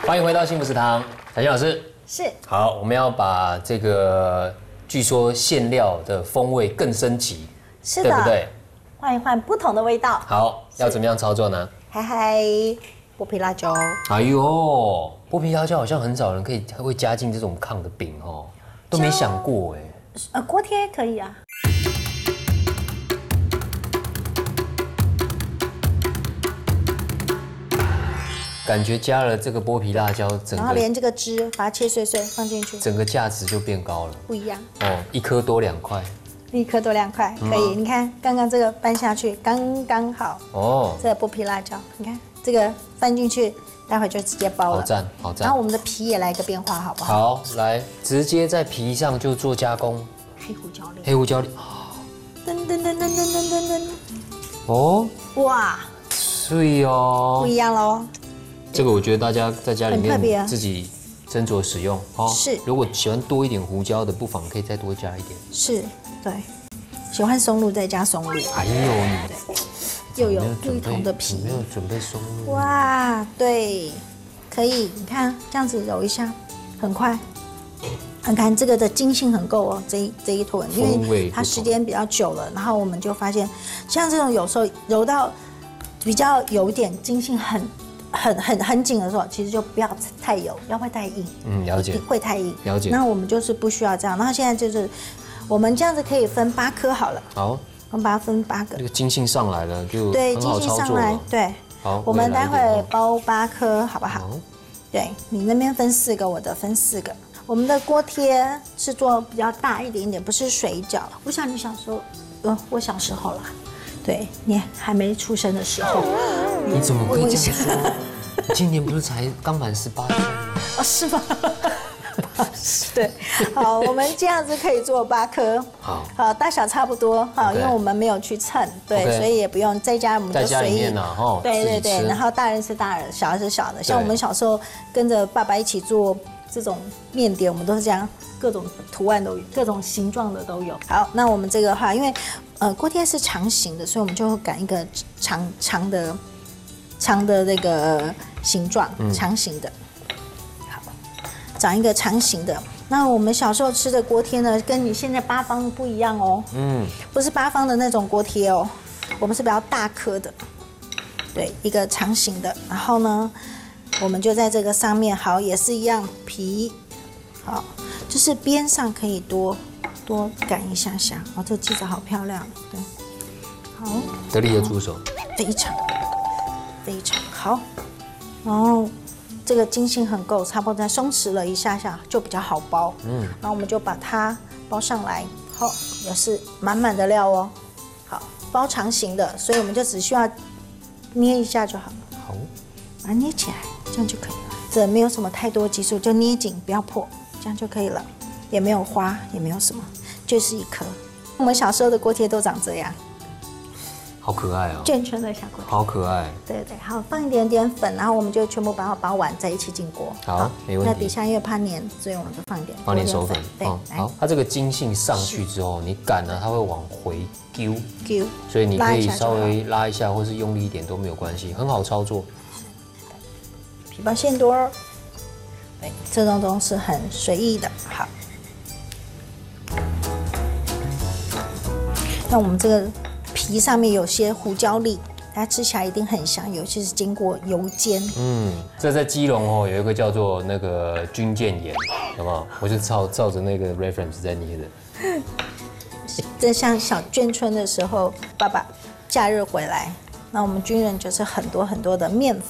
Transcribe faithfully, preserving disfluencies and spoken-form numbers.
欢迎回到幸福食堂，彩欣老师是。 好，我们要把这个据说馅料的风味更升级， 是的， 对不对？ 换一换不同的味道。 好，要怎么样操作呢？ 嗨嗨，剥皮辣椒。 哎呦，剥皮辣椒好像很少人可以会加进这种炕的饼哦，都没想过哎。 呃，锅贴可以啊。 感觉加了这个剥皮辣椒，整个然后连这个汁把它切碎碎放进去， 整个价值就变高了。 不一样哦，一颗多两块。 一颗多两块，可以。你看刚刚这个拌下去刚刚好。 哦， 这个剥皮辣椒，你看这个翻进去，待会就直接包了。 好赞，好赞。 然后我们的皮也来个变化，好不好？ 好，来直接在皮上就做加工。 黑胡椒粒。 黑胡椒粒。 噔噔噔噔噔噔噔噔。 哦， 哇， 脆哦。 不一样喽。 这个我觉得大家在家里很特别啊面自己斟酌使用哦。 是如果喜欢多一点胡椒的，不妨可以再多加一点。 是，对。喜欢松露再加松露。 哎呦，你又有没准备绿铜的皮你。没有准备松露。 哇，对，可以。你看这样子揉一下，很快。你看这个的筋性很够哦，这一这一坨，因为它时间比较久了，然后我们就发现，像这种有时候揉到比较有点筋性很。很很很紧的时候，其实就不要太油，要会太硬。 嗯，了解。 会太硬。 了解。 那我们就是不需要这样。然后现在就是，我们这样子可以分八颗好了。 好。 我们把它分八个。 这个筋性上来了，就对， 很筋性好操作了。 上来，对。 好。 我们待会包八颗，好不好？ 好。 对你那边分四个，我的分四个。我们的锅贴是做比较大一点点，不是水饺。我想你小时候，呃，我小时候啦，对你还没出生的时候。 你怎么可以这样说？今年不是才刚满十八岁吗？ 哦，是吗？对，好，我们这样子可以做八颗， 好， 好，大小差不多，好，因为我们没有去称，对，所以也不用在家我们就随意， 哈， 对对对，然后大人吃大人，小孩吃小的，像我们小时候跟着爸爸一起做这种面点，我们都是这样，各种图案都有，各种形状的都有。好，那我们这个的话，因为呃锅贴是长形的，所以我们就擀一个长长的。长的那个形状，长形的，好，找一个长形的。那我们小时候吃的锅贴呢，跟你现在八方不一样哦，嗯，不是八方的那种锅贴哦，我们是比较大颗的，对，一个长形的。然后呢，我们就在这个上面，好，也是一样皮，好，就是边上可以多多擀一下下，哦，这记者好漂亮，对，好， 得力的助手， 非常。非常好，然后这个筋性很够，差不多再松弛了一下下就比较好包。嗯，然后我们就把它包上来，好，也是满满的料哦。好，包长形的，所以我们就只需要捏一下就好了。 好， 把它捏起来，这样就可以了。这没有什么太多技术，就捏紧，不要破，这样就可以了。也没有花，也没有什么，就是一颗。我们小时候的锅贴都长这样。 好可爱哦， 眷村的小锅贴， 好可爱。 对对，好，放一点点粉，然后我们就全部把它包完，在一起进锅。 好，没问题。 那底下因为怕黏，所以我们就放一点， 放点手粉。 对， 好，它这个筋性上去之后，你擀呢，它会往回揪， 揪， 所以你可以稍微拉一下，或是用力一点都没有关系，很好操作。 皮包馅多儿，对，这种都是很随意的。好，那我们这个。皮上面有些胡椒粒，它吃起来一定很香，尤其是经过油煎。 嗯，这在基隆哦，有一个叫做那个军舰盐，好不好？我就照照着那个 reference 在捏的。 这像小眷村的时候，爸爸假日回来，那我们军人就是很多很多的面粉。